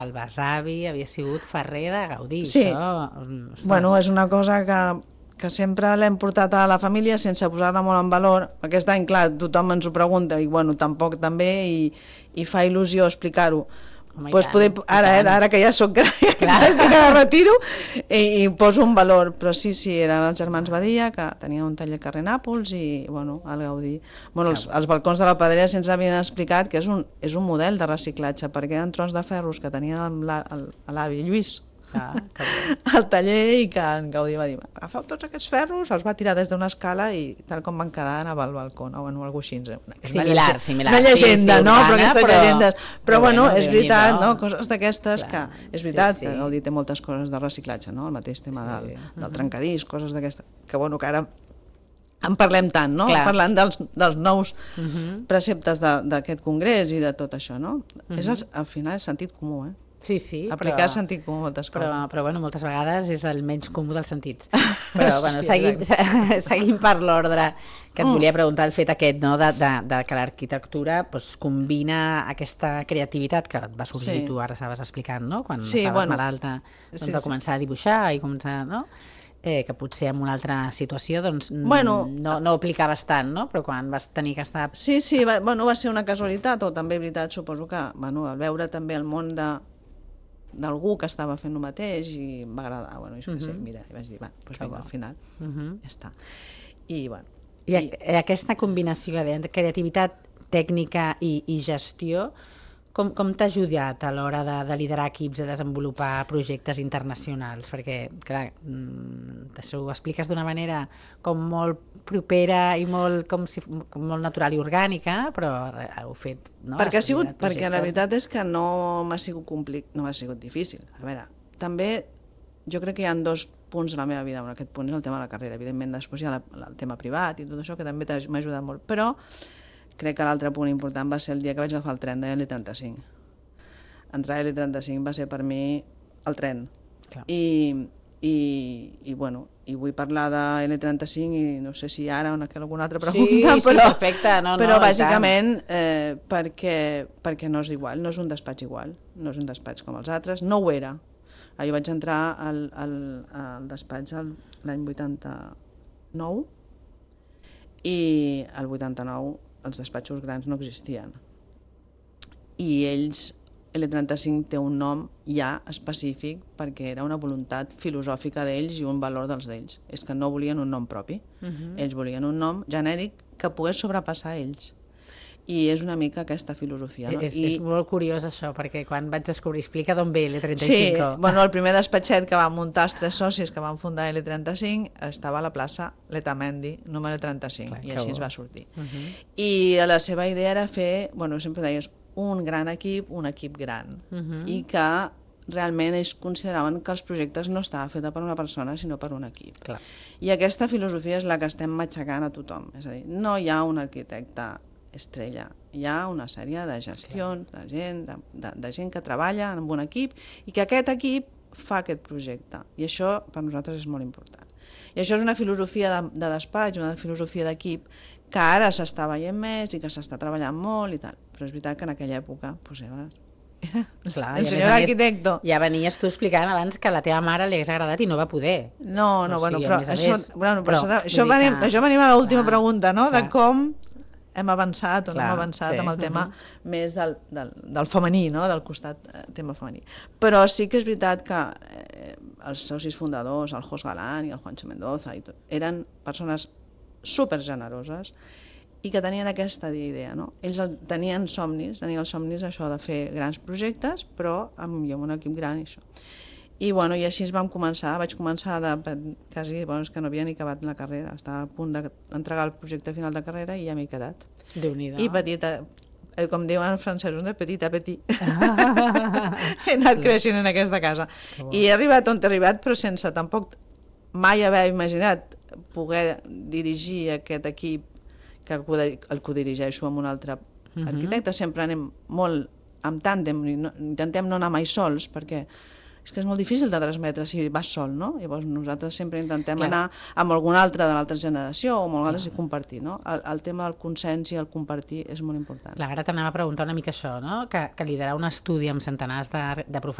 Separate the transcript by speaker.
Speaker 1: El besavi havia sigut ferrer de Gaudí.
Speaker 2: Sí,
Speaker 1: Això,
Speaker 2: bueno, és una cosa que sempre l'hem portat a la família sense posar-la molt en valor. Aquest any, clar, tothom ens ho pregunta i bueno, tampoc també, i fa il·lusió explicar-ho.
Speaker 1: Home,
Speaker 2: Pues ara que ja soc gran, que retiro i poso un valor, però sí, eren els germans Badia, que tenien un taller al carrer Nàpols i bueno, el Gaudí. Bueno, els balcons de la Pedrera se'ns havien explicat que és un model de reciclatge, perquè eren trons de ferros que tenien l'avi Lluís al taller i que en Gaudí va dir, agafeu tots aquests ferros, els va tirar des d'una escala i tal com van quedar anava al balcó, o bueno, alguna cosa així.
Speaker 1: Similar.
Speaker 2: Una llegenda,
Speaker 1: sí,
Speaker 2: no?
Speaker 1: urbana,
Speaker 2: però aquestes llegendes. Però bueno, és veritat,
Speaker 1: no?
Speaker 2: Coses d'aquestes que... És veritat que Gaudí té moltes coses de reciclatge, no? El mateix tema del trencadís, coses d'aquestes, que bueno, que ara en parlem tant, no? Parlant dels nous preceptes d'aquest congrés i de tot això, no? És al final sentit comú,
Speaker 1: Sí,
Speaker 2: aplicar sentit comú moltes coses.
Speaker 1: Però bueno, moltes vegades és el menys comú dels sentits. Però bueno, seguim per l'ordre, que et volia preguntar el fet aquest, no?, de que l'arquitectura combina aquesta creativitat que et va sorgir, tu ara estaves explicant, no?, quan estaves malalta, de començar a dibuixar i començar, no?, que potser en una altra situació no aplicaves tant, no? Però quan vas tenir que estar...
Speaker 2: Sí, va ser una casualitat, o també veritat, suposo que al veure també el món d'algú que estava fent el mateix i em va agradar, mira, i vaig dir, doncs vinga, al final, ja està. I bueno...
Speaker 1: I aquesta combinació de creativitat, tècnica i gestió, com t'ha ajudat a l'hora de liderar equips, de desenvolupar projectes internacionals? Perquè, clar, ho expliques d'una manera com molt propera i molt natural i orgànica, però heu fet...
Speaker 2: Perquè la veritat és que no m'ha sigut no m'ha sigut difícil. A veure, també jo crec que hi ha dos punts a la meva vida. Aquest punt és el tema de la carrera. Evidentment, després hi ha el tema privat i tot això, que també m'ha ajudat molt. Però crec que l'altre punt important va ser el dia que vaig agafar el tren de L35. Entrar a L35 va ser per mi el tren. I bueno, i vull parlar de L35 i no sé si ara o en alguna altra pregunta,
Speaker 1: sí, perfecte.
Speaker 2: Però bàsicament perquè no és igual, no és un despatx igual, no és un despatx com els altres, no ho era. Jo vaig entrar al despatx l'any 89 i el 89 els despatxos grans no existien. I ells, L35 té un nom ja específic perquè era una voluntat filosòfica d'ells i un valor d'ells. És que no volien un nom propi. Ells volien un nom genèric que pogués sobrepassar ells. I és una mica aquesta filosofia. No?
Speaker 1: És molt curiós això, perquè quan vaig descobrir, explica d'on ve L35.
Speaker 2: Sí, bueno, el primer despatxet que van muntar els 3 socis que van fundar L35 estava a la plaça Letamendi, número 35, i així ens va sortir. I la seva idea era fer, bueno, sempre deies, un gran equip, un equip gran, i que realment ells consideraven que els projectes no estaven fets per una persona, sinó per un equip. I aquesta filosofia és la que estem matxacant a tothom. És a dir, no hi ha un arquitecte estrella. Hi ha una sèrie de gestions, de gent que treballa en un equip i que aquest equip fa aquest projecte. I això per nosaltres és molt important. I això és una filosofia de despatx, una filosofia d'equip que ara s'està veient més i que s'està treballant molt i tal. Però és veritat que en aquella època el senyor arquitecto...
Speaker 1: Ja venies tu explicant abans que a la teva mare li hagués agradat i no va poder.
Speaker 2: No, però això venim a l'última pregunta, no? De com hem avançat o no hem avançat amb el tema més del femení, no? Del costat tema femení. Però sí que és veritat que els socis fundadors, el Jos Galán i el Juancho Mendoza, eren persones supergeneroses i que tenien aquesta idea, no? Ells tenien els somnis això de fer grans projectes, però amb un equip gran i això. I bueno, i així vaig començar quasi, és que no havia ni acabat la carrera, estava a punt d'entregar el projecte final de carrera i ja m'he quedat.
Speaker 1: Déu-n'hi-do.
Speaker 2: I petita, com diuen els francesos, de petit a petit. He anat creixent en aquesta casa. I he arribat on he arribat, però sense tampoc mai haver imaginat poder dirigir aquest equip que el codirigeixo amb un altre arquitecte. Sempre anem molt amb tàndem, intentem no anar mai sols, perquè és que és molt difícil de transmetre si vas sol, no? Llavors nosaltres sempre intentem anar amb algun altre de l'altra generació o amb algun altre i compartir, no? El tema del consens i el compartir és molt important.
Speaker 1: Clar, ara t'anava a preguntar una mica això, no? Que liderar un estudi amb centenars de professors